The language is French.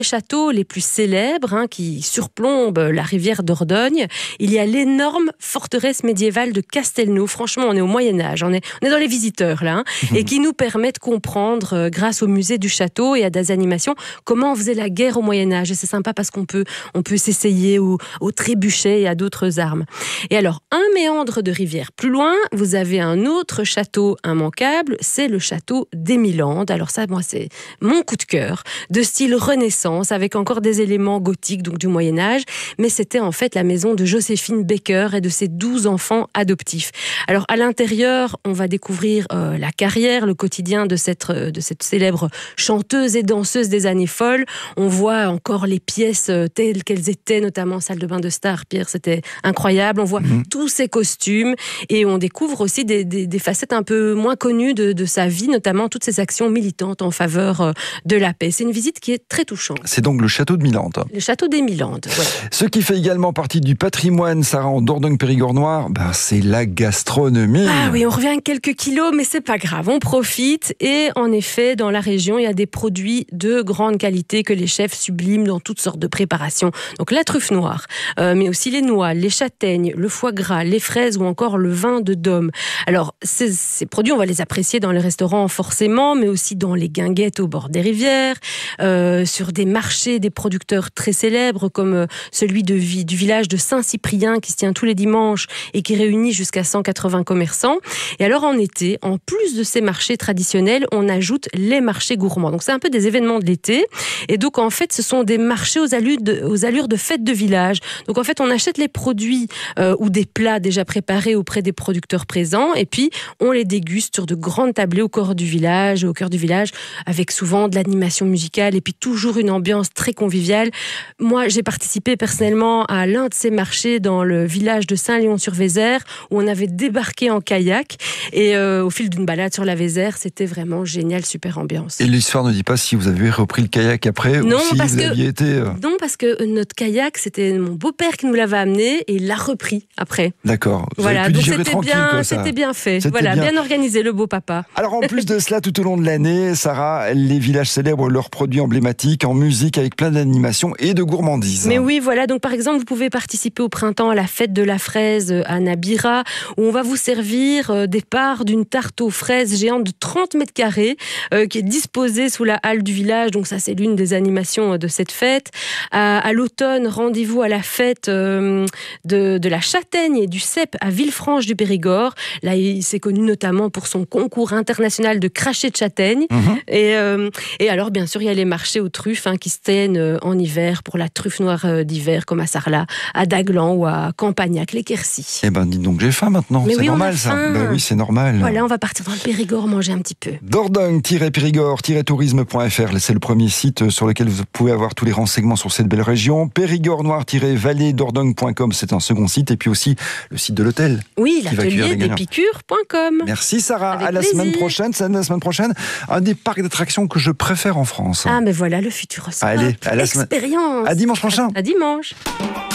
Les châteaux les plus célèbres qui surplombent la rivière Dordogne, il y a l'énorme forteresse médiévale de Castelnau. Franchement, on est au Moyen-Âge, on est dans les visiteurs là, et qui nous permet de comprendre, grâce au musée du château et à des animations, comment on faisait la guerre au Moyen-Âge. Et c'est sympa parce qu'on peut s'essayer au trébuchet et à d'autres armes. Et alors, un méandre de rivière plus loin, vous avez un autre château immanquable, c'est le château d'Émilande. Alors ça, moi, c'est mon coup de cœur, de style Renaissance, avec encore des éléments gothiques, donc du Moyen-Âge, mais c'était en fait la maison de Joséphine Baker et de ses 12 enfants adoptifs. Alors à l'intérieur, on va découvrir la carrière, le quotidien de cette célèbre chanteuse et danseuse des années folles. On voit encore les pièces telles qu'elles étaient, notamment salle de bain de star, Pierre, c'était incroyable. On voit tous ses costumes et on découvre aussi des facettes un peu moins connues de sa vie, notamment toutes ses actions militantes en faveur de la paix. C'est une visite qui est très touchante. C'est donc le château de Milande. Le château d'Émilande, ouais. Ce qui fait également partie du patrimoine, Sarah, en Dordogne-Périgord-Noir, c'est la gastronomie. Ah oui, on revient à quelques kilos, mais c'est pas grave, on profite. Et en effet, dans la région, il y a des produits de grande qualité que les chefs subliment dans toutes sortes de préparations. Donc la truffe noire, mais aussi les noix, les châtaignes, le foie gras, les fraises ou encore le vin de Dôme. Alors, ces produits, on va les apprécier dans les restaurants forcément, mais aussi dans les guinguettes au bord des rivières, sur des marchés des producteurs très célèbres comme celui du village de Saint-Cyprien qui se tient tous les dimanches et qui réunit jusqu'à 180 commerçants. Et alors en été, en plus de ces marchés traditionnels, on ajoute les marchés gourmands. Donc c'est un peu des événements de l'été. Et donc en fait, ce sont des marchés aux allures de fêtes de village. Donc en fait, on achète les produits ou des plats déjà préparés auprès des producteurs présents et puis on les déguste sur de grandes tablées au cœur du village, avec souvent de l'animation musicale et puis toujours une ambiance très conviviale. Moi, j'ai participé personnellement à l'un de ces marchés dans le village de Saint-Léon-sur-Vézère où on avait débarqué en kayak et au fil d'une balade sur la Vézère, c'était vraiment génial, super ambiance. Et l'histoire ne dit pas si vous avez repris le kayak après ou si vous aviez été... Non, parce que notre kayak, c'était mon beau-père qui nous l'avait amené et il l'a repris après. D'accord. Voilà, donc c'était bien fait. Voilà, bien organisé, le beau papa. Alors en plus de cela, tout au long de l'année, Sarah, les villages célèbrent leurs produits emblématiques en musique avec plein d'animations et de gourmandises. Mais oui, voilà. Donc par exemple, vous pouvez participer au printemps à la fête de la fraise à Nabira, où on va vous servir des parts d'une tarte aux fraises géante de 30 mètres carrés qui est disposée sous la halle du village. Donc ça, c'est l'une des animations de cette fête. À l'automne, rendez-vous à la fête de la châtaigne et du cèpe à Villefranche du Périgord. Là, il s'est connu notamment pour son concours international de crachet de châtaigne. Et alors, bien sûr, il y a les marchés aux truffes qui se tiennent en hiver pour la truffe noire d'hiver, comme à Sarlat, à Daglan ou à Campagnac, les Quercy. Eh ben, dis donc, j'ai faim maintenant. Mais c'est oui, normal, ça. Ben oui, c'est normal. Voilà, on va partir dans le Périgord manger un petit peu. Dordogne-Périgord-tourisme.fr, c'est le premier site sur lequel vous pouvez avoir tous les renseignements sur cette belle région. Périgord-noir-vallée-dordogne.com, c'est un second site. Et puis aussi le site de l'hôtel. Oui, l'atelier d'Épicure.com. Merci Sarah, Avec à la plaisir. semaine prochaine. C'est la semaine prochaine, un des parcs d'attractions que je préfère en France. Ah, mais voilà, le Futuroscope. Allez, à la expérience. À dimanche prochain. À dimanche.